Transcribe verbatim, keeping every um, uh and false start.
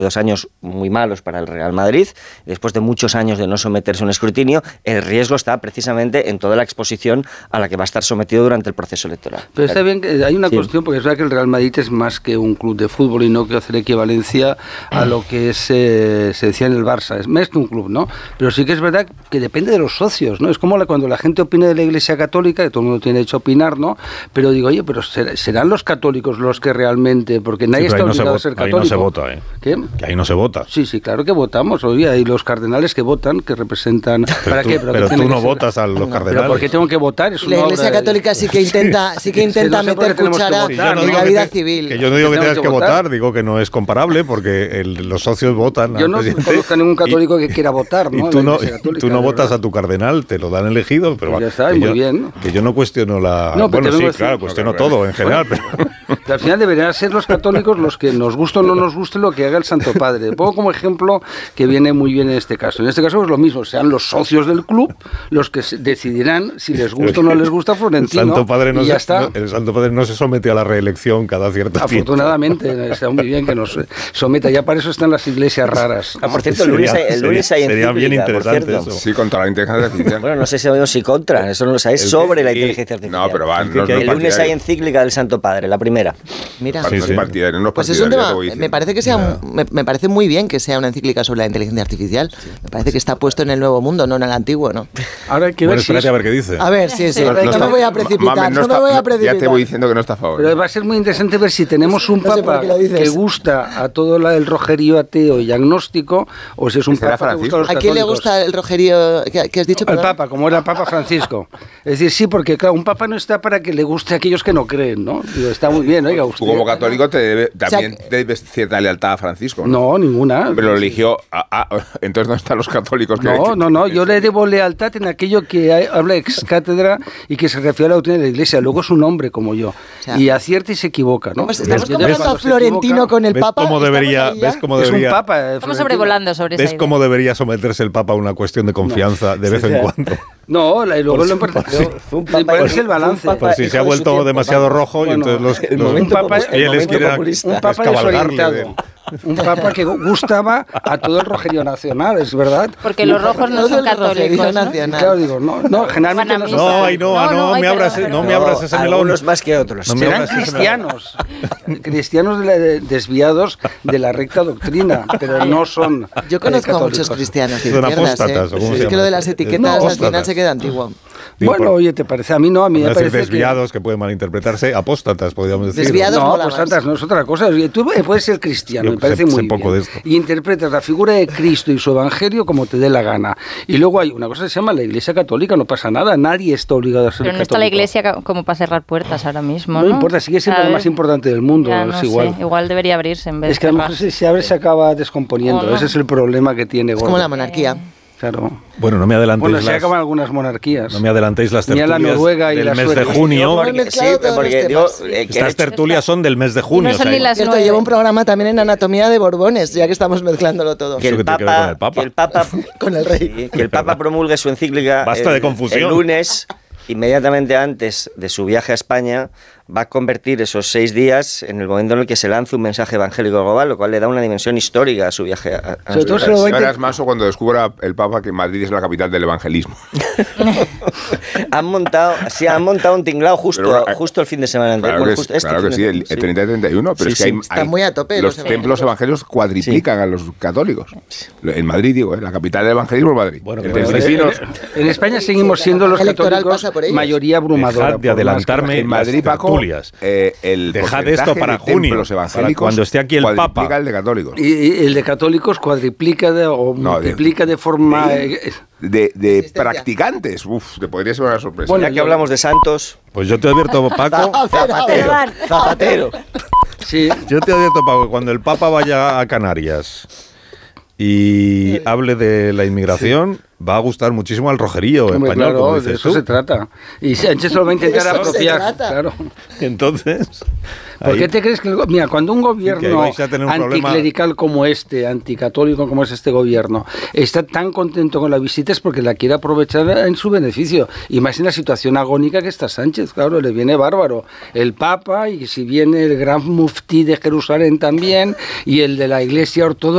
dos años muy malos para el Real Madrid, después de muchos años de no someterse a un escrutinio, el riesgo está precisamente en toda la exposición a la que va a estar sometido durante el proceso electoral. Pero está bien que hay una sí. cuestión, porque es verdad que el Real Madrid es más que un club de fútbol y no quiero hacer equivalencia a lo que es, eh, se decía en el Barça, es más que un club, ¿no? Pero sí que es verdad que depende de los socios, ¿no? Es como la, cuando la gente opina de la Iglesia Católica, que todo el mundo tiene derecho a opinar, ¿no? Pero digo, oye, pero serán los católicos los que realmente, porque nadie sí, está obligado no a ser católico. Ahí no se vota, ¿eh? ¿Qué? Que ahí no se vota. Sí, sí, claro que votamos. Oye, hay los cardenales que votan, que representan... Pero ¿Para tú, qué? Pero, pero tú no votas a los cardenales. ¿Pero por qué tengo que votar? Es la Iglesia obra... Católica sí que intenta, sí que intenta sí, no meter cuchara sí, no en la vida te, civil. Que yo no digo que, que tengas que votar? votar, digo que no es comparable porque el, los socios votan. Yo no conozco a ningún católico y, que quiera votar, ¿no? Y tú no, Católica, tú no votas a tu cardenal, te lo dan elegido, pero pues ya está, muy yo, bien. Que yo no cuestiono la... No, bueno, sí, decir, claro, cuestiono no, todo en general, pero... Al final deberían ser los católicos los que nos guste o no nos guste lo que haga el Santo Padre. Pongo como ejemplo que viene muy bien en este caso. En este caso es lo mismo, sean los socios del club los que decidirán si les gusta o no les gusta Florentino. El Santo Padre no, y ya se, está. No, el Santo Padre no se somete a la reelección cada cierto tiempo. Afortunadamente, está muy bien que nos someta. Ya para eso están las iglesias raras. Ah, por cierto, el lunes hay, el lunes hay sería bien interesante eso. Sí, contra la inteligencia artificial. Bueno, no sé si sabemos si contra, eso no lo sabéis, sobre la inteligencia artificial. No, pero va, no, el no lunes hay encíclica del Santo Padre, la primera. Mira, sí, sí. No pues es un tema, me parece que sea, yeah. me, me parece muy bien que sea una encíclica sobre la inteligencia artificial. Sí. Me parece que está puesto en el nuevo mundo, no en el antiguo, ¿no? Ahora hay que bueno, ver espérate si a ver qué dice. A ver, sí, sí, no, no, no, no me voy a precipitar, mami, no, no está, me voy a precipitar. Ya te voy diciendo que no está a favor. Pero va a ser muy interesante ver si tenemos un no papa que gusta a todo la, el rojerío ateo y agnóstico, o si es un papa que gusta a los ¿A quién le gusta el rojerío que, que has dicho? Al papa, como era Papa Francisco. Es decir, sí, porque claro, un papa no está para que le guste a aquellos que no creen, ¿no? Digo, está muy bien, oiga, usted. Tú como católico te debe, también o sea, debes cierta lealtad a Francisco, ¿no? No, ninguna. Pero lo eligió... A, a, entonces, ¿dónde están los católicos? Que, no, que, no, no. Yo le debo lealtad en aquello que hay, habla ex cátedra y que se refiere a la doctrina de la Iglesia. Luego es un hombre como yo. O sea, y acierta y se equivoca, ¿no? Pues estamos comparando a Florentino con el ¿ves Papa? Cómo debería, ¿Ves cómo debería... Es un Papa. Estamos sobrevolando sobre ¿Ves cómo debería someterse el Papa a una cuestión de confianza no. de vez sí, en sí. cuando? No, y luego lo importante es el balance. Pues si se ha vuelto tiempo, demasiado papa. rojo bueno, y entonces los, los, un papa, los fieles quieren un papa desorientado. Un papa que gustaba a todo el rojerío nacional, es verdad. Porque los rojos no son católicos, ¿no? Claro, digo, no, no, generalmente no son. No, ay, no, no, no, no me abras, no me abras ese melón. Algunos más que otros. No serán cristianos, cristianos de la, de, desviados de la recta doctrina, pero no son. Yo conozco a muchos cristianos de izquierdas, ¿eh? Es que lo de las etiquetas al final se queda antiguo. Bueno, oye, ¿te parece? A mí no, a mí me parece desviados que... que pueden malinterpretarse, apóstatas, podríamos decir. Desviados no, apóstatas no es otra cosa. Tú puedes ser cristiano, me parece muy bien. Y interpretas la figura de Cristo y su evangelio como te dé la gana. Y luego hay una cosa que se llama la Iglesia Católica, no pasa nada, nadie está obligado a ser católico. Pero no está la Iglesia como para cerrar puertas ahora mismo, ¿no? No importa, sigue siendo lo más importante del mundo, ya, no es igual. Sé, igual debería abrirse en vez es que a lo mejor si se abre se acaba descomponiendo, no. Ese es el problema que tiene. Es gordo. Como la monarquía. Claro. Bueno, no me adelantéis. Bueno, se las, acaban algunas monarquías. No me adelantéis las tertulias la Noruega y del la mes Suecia. de junio. Porque, sí, porque digo, eh, estas tertulias son del mes de junio. No son o sea, ni las Cierto, llevo un programa también en anatomía de Borbones, ya que estamos mezclándolo todo. Que el, que Papa, con el Papa. Que el Papa con el rey. Sí, que el Papa promulgue su encíclica. Basta el, de confusión. El lunes, inmediatamente antes de su viaje a España, va a convertir esos seis días en el momento en el que se lanza un mensaje evangélico global, lo cual le da una dimensión histórica a su viaje a, a Sobre todo se lo verás más cuando descubra el Papa que Madrid es la capital del evangelismo. han montado, sí, han montado un tinglao justo, pero, justo el fin de semana anterior. Claro, Bueno, que, justo este claro que sí, el, el treinta y treinta y uno, pero sí, es que sí, hay, está hay, muy a tope los los templos evangélicos cuadriplican sí. a los católicos. En Madrid, digo, ¿eh? La capital del evangelismo es Madrid. Bueno, bueno, en, en España seguimos siendo los católicos mayoría abrumadora. Dejad de adelantarme en Madrid, Paco, eh, el dejad esto para junio, para cuando esté aquí el Papa. El de católicos. Y, y el de católicos cuadriplica de, o no, multiplica de, de forma... De, de, de practicantes. Uf, te podría ser una sorpresa. Bueno, ya que hablamos de santos... Pues yo te advierto, Paco... Zapatero. Zapatero. Sí. Yo te advierto, Paco, que cuando el Papa vaya a Canarias y hable de la inmigración... Sí. Va a gustar muchísimo al rojerío Hombre, español, claro, como dices de eso tú. se trata. Y Sánchez lo va a intentar apropiar. Claro. Entonces... ¿Por qué te crees que... El, mira, cuando un gobierno un anticlerical problema. como este, anticatólico como es este gobierno, está tan contento con la visita es porque la quiere aprovechar en su beneficio. Y más en la situación agónica que está Sánchez, claro, le viene bárbaro. El Papa, y si viene el gran muftí de Jerusalén también, y el de la Iglesia Ortodoxa,